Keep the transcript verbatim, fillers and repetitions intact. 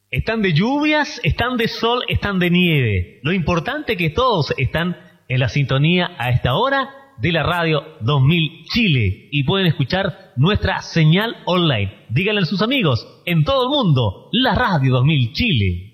Están de lluvias, están de sol, están de nieve. Lo importante es que todos están en la sintonía a esta hora de la radio dos mil Chile y pueden escuchar nuestra señal online. Díganle a sus amigos en todo el mundo, la radio dos mil Chile.